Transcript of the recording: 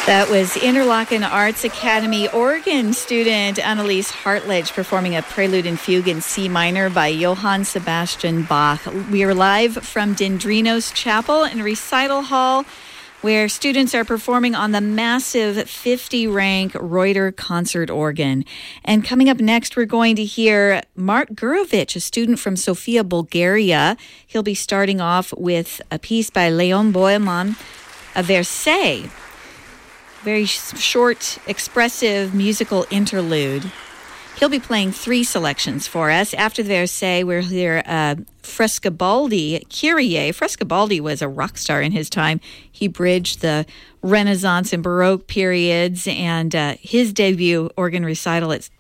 That was Interlochen Arts Academy organ student Annalise Hartledge performing a prelude and fugue in C minor by Johann Sebastian Bach. We are live from Dendrinos Chapel and Recital Hall, where students are performing on the massive 50-rank Reuter concert organ. And coming up next, we're going to hear Mark Gurovic, a student from Sofia, Bulgaria. He'll be starting off with a piece by Leon Boeman, a Versailles. Very short, expressive musical interlude. He'll be playing 3 selections for us. After the Versailles, we'll hear Frescobaldi, Kyrie. Frescobaldi was a rock star in his time. He bridged the Renaissance and Baroque periods, and his debut organ recital at